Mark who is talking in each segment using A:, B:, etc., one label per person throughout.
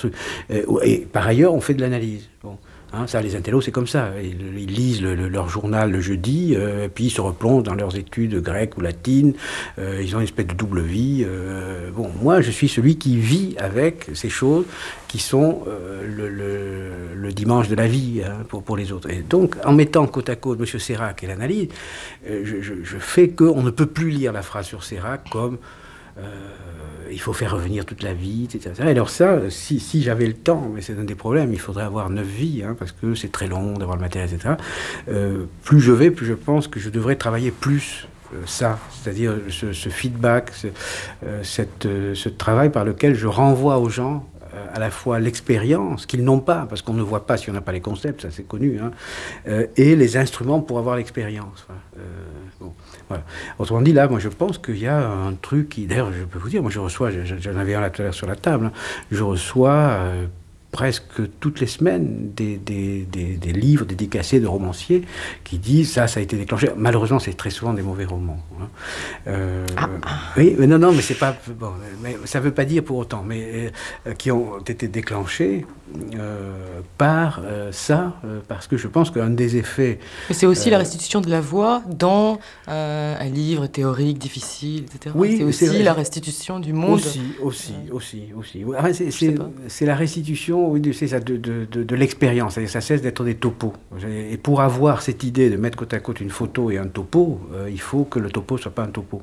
A: truc. Et par ailleurs, on fait de l'analyse. Bon. Hein, ça, les intellos, c'est comme ça. Ils lisent leur journal le jeudi, puis ils se replongent dans leurs études grecques ou latines. Ils ont une espèce de double vie. Bon, moi, je suis celui qui vit avec ces choses qui sont le dimanche de la vie, hein, pour les autres. Et donc, en mettant côte à côte M. Seyrac et l'analyse, je fais qu'on ne peut plus lire la phrase sur Seyrac comme... il faut faire revenir toute la vie, etc. Et alors ça, si j'avais le temps, mais c'est un des problèmes, il faudrait avoir 9 vies, hein, parce que c'est très long d'avoir le matériel, etc. Plus je vais, plus je pense que je devrais travailler plus ça, c'est-à-dire ce feedback, ce travail par lequel je renvoie aux gens à la fois l'expérience qu'ils n'ont pas, parce qu'on ne voit pas si on n'a pas les concepts, ça c'est connu, hein, et les instruments pour avoir l'expérience. Bon, voilà. Autrement dit, là, moi je pense qu'il y a un truc qui, d'ailleurs, je peux vous dire, moi je reçois, j'en avais un là tout à l'heure sur la table, hein, je reçois presque toutes les semaines des livres dédicacés de romanciers qui disent ça a été déclenché. Malheureusement, c'est très souvent des mauvais romans. Hein. Oui, mais non, mais c'est pas bon. Mais ça veut pas dire pour autant, mais qui ont été déclenchés par ça, parce que je pense qu'un des effets.
B: Mais c'est aussi la restitution de la voix dans un livre théorique difficile, etc.
A: Oui,
B: c'est aussi la restitution du monde.
A: Aussi. C'est la restitution, oui, c'est ça, de l'expérience. Ça cesse d'être des topos. Et pour avoir cette idée de mettre côte à côte une photo et un topo, il faut que le topo soit pas un topo.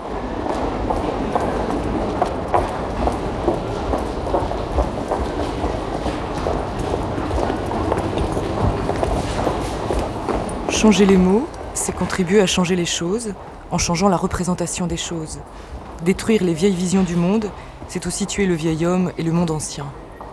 B: Changer les mots, c'est contribuer à changer les choses en changeant la représentation des choses. Détruire les vieilles visions du monde, c'est aussi tuer le vieil homme et le monde ancien.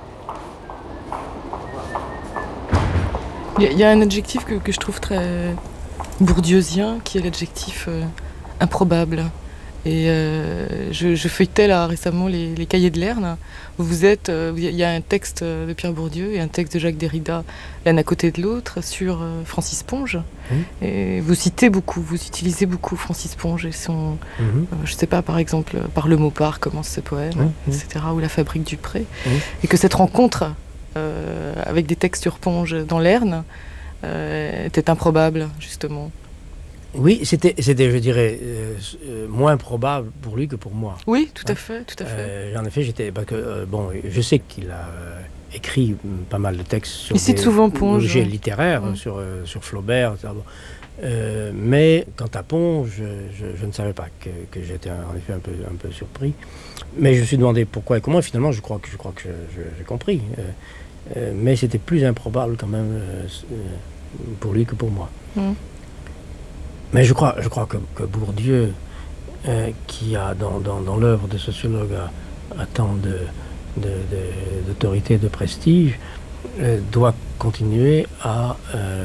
B: Il y a un adjectif que je trouve très bourdieusien, qui est l'adjectif improbable. Et je feuilletais là récemment les cahiers de Lerne. Il y a un texte de Pierre Bourdieu et un texte de Jacques Derrida, l'un à côté de l'autre, sur Francis Ponge. Et vous utilisez beaucoup Francis Ponge et son, je sais pas, par exemple, par le mot par commence ce poème, etc., ou La fabrique du pré. Et que cette rencontre avec des textes sur Ponge dans Lerne était improbable, justement.
C: Oui, c'était, je dirais, moins probable pour lui que pour moi.
B: Oui, tout à fait.
C: En effet, je sais qu'il a écrit pas mal de textes sur des objets littéraires, sur Flaubert, etc. Mais quant à Ponge, je ne savais pas que j'étais en effet un peu surpris. Mais je me suis demandé pourquoi et comment, et finalement, je crois que j'ai compris. Mais c'était plus improbable quand même pour lui que pour moi. Mais je crois que Bourdieu, qui a dans l'œuvre de sociologue a tant d'autorité, de prestige, doit continuer à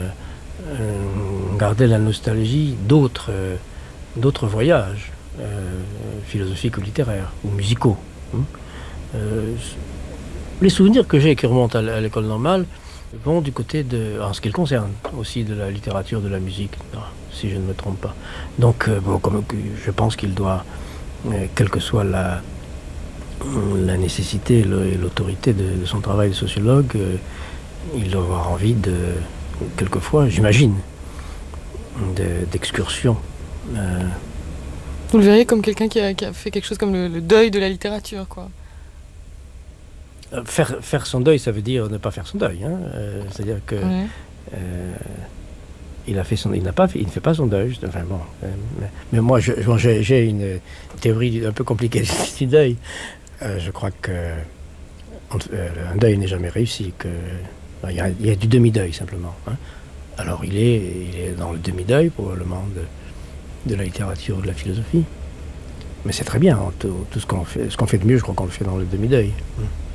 C: garder la nostalgie d'autres voyages philosophiques ou littéraires, ou musicaux. Les souvenirs que j'ai qui remontent à l'école normale vont du côté en ce qui le concerne, aussi de la littérature, de la musique, si je ne me trompe pas. Donc, je pense qu'il doit, quelle que soit la nécessité et l'autorité de son travail de sociologue, il doit avoir envie quelquefois, j'imagine, d'excursions.
B: Vous le verriez comme quelqu'un qui a fait quelque chose comme le deuil de la littérature, quoi.
C: Faire son deuil, ça veut dire ne pas faire son deuil. Hein. C'est-à-dire que il ne fait pas son deuil. Enfin, bon, mais moi, j'ai une théorie un peu compliquée du deuil. Je crois que un deuil n'est jamais réussi. Il y a du demi-deuil simplement. Hein. Alors il est dans le demi-deuil probablement de la littérature, de la philosophie. Mais c'est très bien. Tout ce qu'on fait de mieux, je crois qu'on le fait dans le demi-deuil.